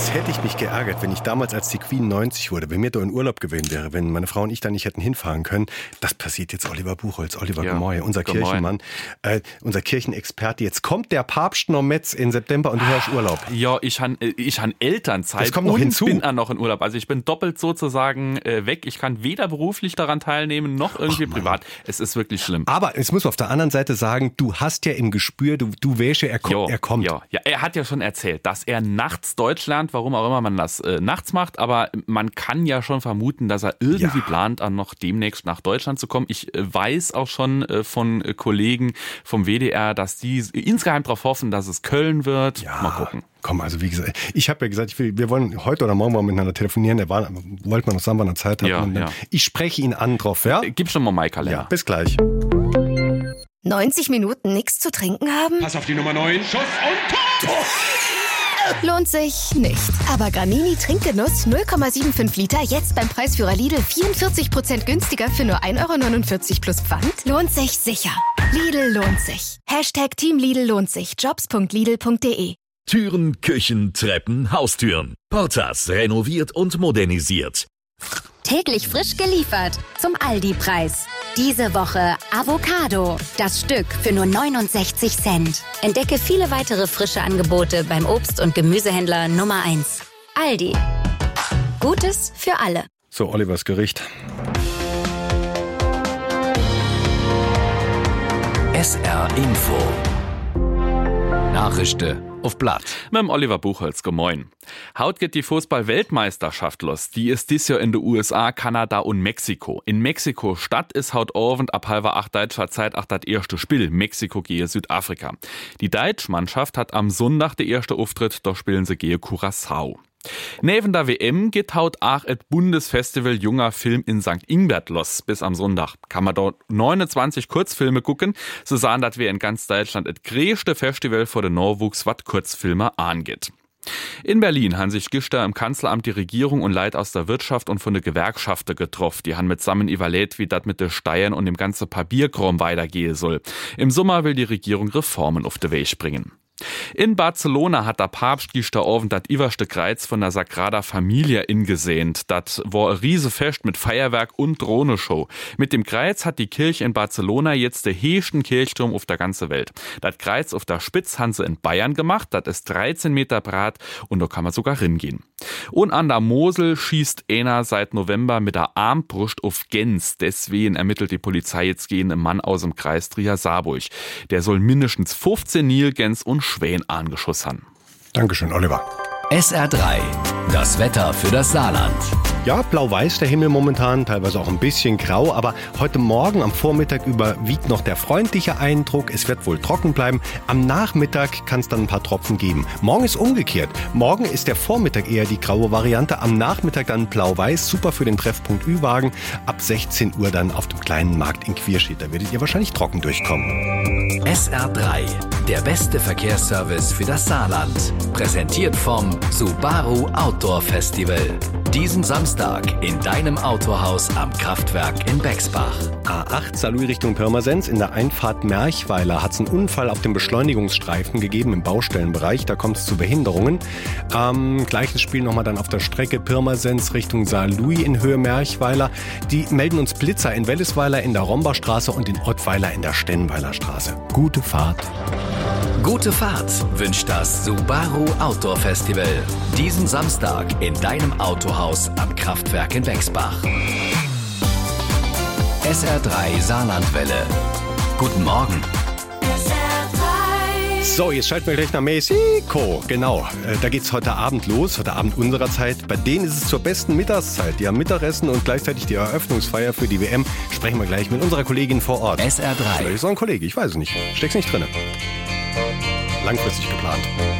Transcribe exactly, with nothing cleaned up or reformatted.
Was hätte ich mich geärgert, wenn ich damals, als die Queen neunzig wurde, wenn mir da in Urlaub gewesen wäre, wenn meine Frau und ich da nicht hätten hinfahren können. Das passiert jetzt Oliver Buchholz, Oliver ja, Gemoy, unser Gemoy. Kirchenmann, äh, unser Kirchenexperte. Jetzt kommt der Papst noch Metz in September und du hast Urlaub. Ja, ich habe ich han Elternzeit das kommt noch und hinzu. bin auch noch in Urlaub. Also ich bin doppelt sozusagen äh, weg. Ich kann weder beruflich daran teilnehmen, noch irgendwie Ach, privat. Es ist wirklich schlimm. Aber es muss auf der anderen Seite sagen, du hast ja im Gespür, du, du weißt ja, er, ko- er kommt. Ja, ja, er hat ja schon erzählt, dass er nachts Deutsch lernt, warum auch immer man das äh, nachts macht, aber man kann ja schon vermuten, dass er irgendwie ja. plant, an noch demnächst nach Deutschland zu kommen. Ich äh, weiß auch schon äh, von äh, Kollegen vom W D R, dass die insgeheim darauf hoffen, dass es Köln wird. Ja. Mal gucken. Komm, also wie gesagt, ich habe ja gesagt, ich will, wir wollen heute oder morgen mal miteinander telefonieren. Er war, wollte man noch sagen, wann er Zeit hat. Ja, ja. Ich spreche ihn an drauf, ja? Gib schon mal meinen Kalender. Ja, bis gleich. neunzig Minuten nichts zu trinken haben? Pass auf die Nummer neun. Schuss und Tor! Lohnt sich nicht. Aber Gramini Trinkgenuss null Komma fünfundsiebzig Liter jetzt beim Preisführer Lidl vierundvierzig Prozent günstiger für nur ein Euro neunundvierzig plus Pfand? Lohnt sich sicher. Lidl lohnt sich. Hashtag Team Lidl lohnt sich. jobs punkt lidl punkt de. Türen, Küchen, Treppen, Haustüren. Portas renoviert und modernisiert. Täglich frisch geliefert zum Aldi-Preis. Diese Woche Avocado. Das Stück für nur neunundsechzig Cent. Entdecke viele weitere frische Angebote beim Obst- und Gemüsehändler Nummer eins. Aldi. Gutes für alle. So, Olivers Gericht. S R Info. Nachrichten auf Blatt. Mit dem Oliver Buchholz, gemoin. Haut geht die Fußball-Weltmeisterschaft los. Die ist dies Jahr in den U S A, Kanada und Mexiko. In Mexiko-Stadt ist haut Abend ab halber acht deutscher Zeit auch das erste Spiel. Mexiko gehe Südafrika. Die deutsche Mannschaft hat am Sonntag den ersten Auftritt, da spielen sie gehe Curaçao. Neben der W M geht haut auch et Bundesfestival Junger Film in Sankt Ingbert los. Bis am Sonntag kann man dort neunundzwanzig Kurzfilme gucken. So sahen, dass wir in ganz Deutschland et größte Festival vor den Norwuchs, wat Kurzfilme angeht. In Berlin haben sich gestern im Kanzleramt die Regierung und Leute aus der Wirtschaft und von der Gewerkschaften getroffen. Die haben mitsammen überlegt, wie das mit den Steuern und dem ganzen Papierkram weitergehen soll. Im Sommer will die Regierung Reformen auf den Weg bringen. In Barcelona hat der Papst gestern Abend das iwerste Kreuz von der Sagrada Familia ingesehnt. Das war ein Riesefest mit Feuerwerk und Drohnenshow. Mit dem Kreuz hat die Kirche in Barcelona jetzt den höchsten Kirchturm auf der ganzen Welt. Das Kreuz auf der Spitz haben sie in Bayern gemacht. Das ist dreizehn Meter breit und da kann man sogar hingehen. Und an der Mosel schießt einer seit November mit der Armbrust auf Gens. Deswegen ermittelt die Polizei jetzt gegen einen Mann aus dem Kreis Trier-Saarburg. Der soll mindestens fünfzehn Nilgänse und Schwäne angeschossen haben. Dankeschön, Oliver. S R drei. Das Wetter für das Saarland. Ja, blau-weiß der Himmel momentan, teilweise auch ein bisschen grau, aber heute Morgen am Vormittag überwiegt noch der freundliche Eindruck. Es wird wohl trocken bleiben. Am Nachmittag kann es dann ein paar Tropfen geben. Morgen ist umgekehrt. Morgen ist der Vormittag eher die graue Variante, am Nachmittag dann blau-weiß, super für den Treffpunkt Ü-Wagen. Ab sechzehn Uhr dann auf dem kleinen Markt in Quierschied. Da werdet ihr wahrscheinlich trocken durchkommen. S R drei. Der beste Verkehrsservice für das Saarland. Präsentiert vom Subaru Outdoor Festival. Diesen Samstag in deinem Autohaus am Kraftwerk in Bexbach. A acht Saarlouis Richtung Pirmasens. In der Einfahrt Merchweiler hat es einen Unfall auf dem Beschleunigungsstreifen gegeben im Baustellenbereich. Da kommt es zu Behinderungen. Ähm, gleiches Spiel nochmal dann auf der Strecke Pirmasens Richtung Saarlouis in Höhe Merchweiler. Die melden uns Blitzer in Wellesweiler in der Rombachstraße und in Ottweiler in der Stennweiler Straße. Gute Fahrt. Gute Fahrt wünscht das Subaru Outdoor Festival. Diesen Samstag in deinem Autohaus am Kraftwerk in Bexbach. S R drei Saarlandwelle. Guten Morgen. So, jetzt schalten wir gleich nach Mexiko. Genau, äh, da geht's heute Abend los, heute Abend unserer Zeit. Bei denen ist es zur besten Mittagszeit. Die haben Mittagessen und gleichzeitig die Eröffnungsfeier für die W M. Sprechen wir gleich mit unserer Kollegin vor Ort. S R drei. Vielleicht ist auch ein Kollege, ich weiß es nicht. Steck's nicht drin. Langfristig geplant.